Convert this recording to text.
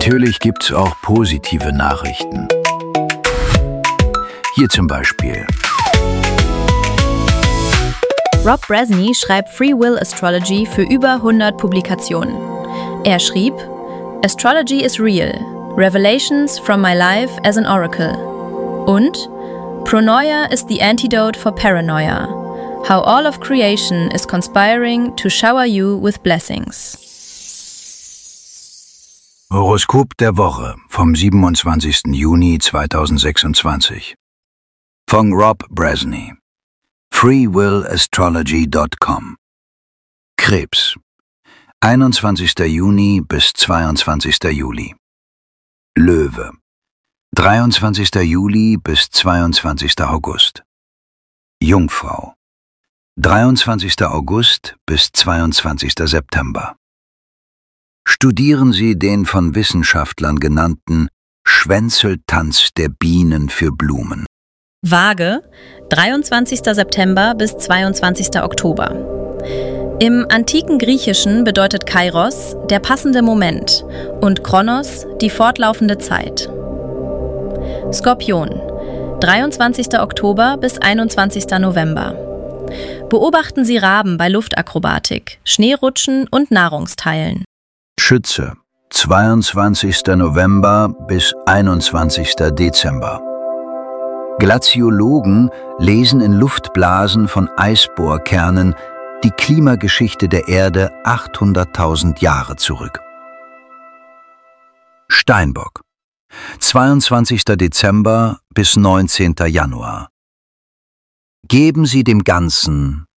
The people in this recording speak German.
Natürlich gibt's auch positive Nachrichten. Hier zum Beispiel. Rob Brezsny schreibt Free Will Astrology für über 100 Publikationen. Er schrieb: Astrology is real. Revelations from my life as an oracle. Und Pronoia is the antidote for paranoia. How all of creation is conspiring to shower you with blessings. Horoskop der Woche vom 27. Juni 2026 von Rob Brezsny. freewillastrology.com. Krebs, 21. Juni bis 22. Juli. Löwe, 23. Juli bis 22. August. Jungfrau, 23. August bis 22. September. Studieren Sie den von Wissenschaftlern genannten Schwänzeltanz der Bienen für Blumen. Waage, 23. September bis 22. Oktober. Im antiken Griechischen bedeutet Kairos der passende Moment und Chronos die fortlaufende Zeit. Skorpion, 23. Oktober bis 21. November. Beobachten Sie Raben bei Luftakrobatik, Schneerutschen und Nahrungsteilen. Schütze, 22. November bis 21. Dezember. Glaziologen lesen in Luftblasen von Eisbohrkernen die Klimageschichte der Erde 800.000 Jahre zurück. Steinbock, 22. Dezember bis 19. Januar. Geben Sie dem Ganzen